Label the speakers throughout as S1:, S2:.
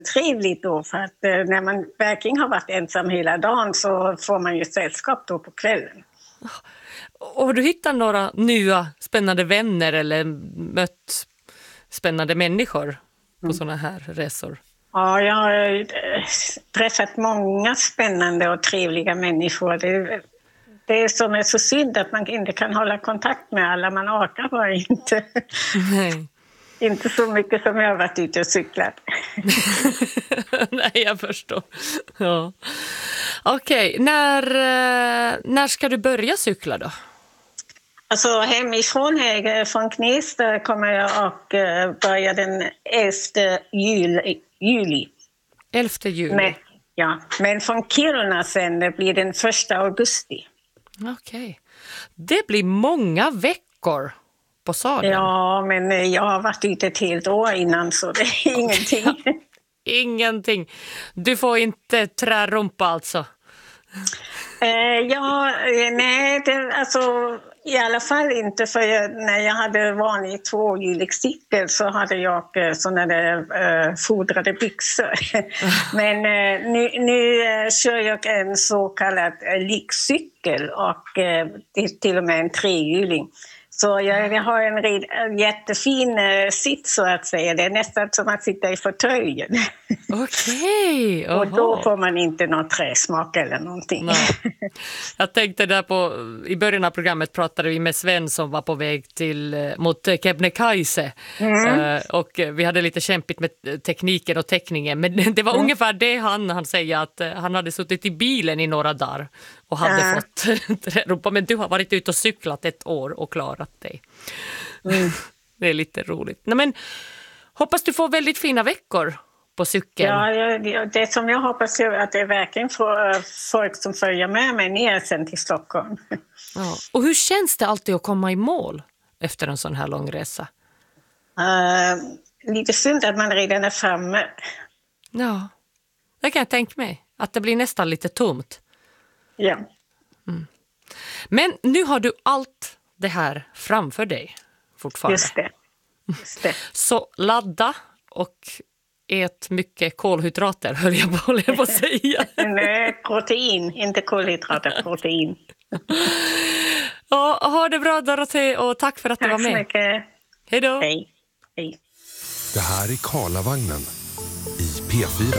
S1: trevligt då, för att när man verkligen har varit ensam hela dagen så får man ju sällskap då på kvällen.
S2: Och har du hittat några nya spännande vänner eller mött spännande människor på sådana här resor?
S1: Ja, jag har träffat många spännande och trevliga människor. Det är som är så synd att man inte kan hålla kontakt med alla. Man orkar bara inte.
S2: Nej.
S1: Inte så mycket som jag har varit ute och cyklat.
S2: Nej, jag förstår. Ja. Okej, när ska du börja cykla då?
S1: Alltså hemifrån från Knivsta kommer jag att börja den 11 juli.
S2: 11 juli?
S1: Men från Kiruna sen det blir den 1 augusti.
S2: Okej. Det blir många veckor på sadeln.
S1: Ja, men jag har varit ute ett helt år innan så det är ingenting.
S2: Ingenting. Du får inte trärumpa alltså?
S1: I alla fall inte, för när jag hade vanlig tvåhjulig cykel så hade jag sådana där fodrade byxor. Men nu kör jag en så kallad likcykel och till och med en trehjuling. Så jag har en jättefin sitt så att säga. Det är nästan som att sitta i fåtöljen.
S2: Okej.
S1: Och då får man inte någon träsmak eller någonting.
S2: Nej. Jag tänkte där i början av programmet pratade vi med Sven som var på väg mot Kebnekaise. Och vi hade lite kämpigt med tekniken och teckningen. Men det var ungefär det han säger att han hade suttit i bilen i några dagar och hade fått trärumpa. Men du har varit ute och cyklat ett år och klarat dig. Det är lite roligt. Nej, men hoppas du får väldigt fina veckor på cykeln.
S1: Ja, det som jag hoppas är att det verkligen får folk som följer med mig ner sen till Stockholm.
S2: Ja. Och hur känns det alltid att komma i mål efter en sån här lång resa?
S1: Lite synd att man redan är framme.
S2: Ja, det kan jag tänka mig. Att det blir nästan lite tomt.
S1: Ja.
S2: Men nu har du allt det här framför dig fortfarande.
S1: Just det.
S2: Så ladda och ät mycket kolhydrater, höll jag på att säga.
S1: Nej, protein, inte kolhydrater, protein.
S2: Ja, ha det bra Dorothée och tack för att du var med.
S1: Tack så mycket.
S2: Hej då.
S1: Hej.
S3: Det här är Karlavagnen i P4.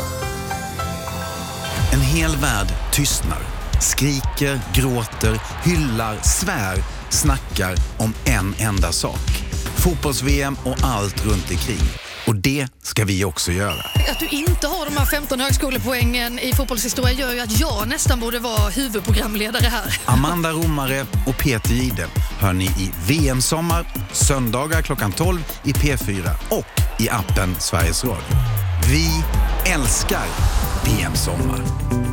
S4: En hel värld tystnar, skriker, gråter, hyllar, svär, snackar om en enda sak. Fotbolls-VM och allt runt omkring. Och det ska vi också göra.
S5: Att du inte har de här 15 högskolepoängen i fotbollshistoria gör ju att jag nästan borde vara huvudprogramledare här.
S4: Amanda Romare och Peter Jihde hör ni i VM-sommar, söndagar klockan 12 i P4 och i appen Sveriges Radio. Vi älskar VM-sommar.